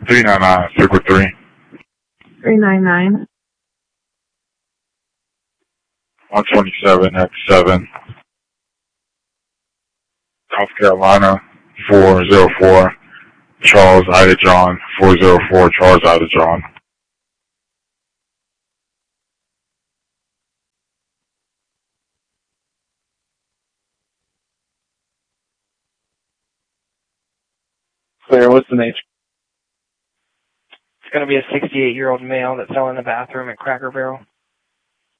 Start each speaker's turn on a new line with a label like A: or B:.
A: 399, stick with 3.
B: 399.
A: 127X7. South Carolina, 404. Charles Ida John, 404 Charles Ida John.
C: Clear, what's the nature?
D: It's going to be a 68-year-old male that fell in the bathroom at Cracker Barrel.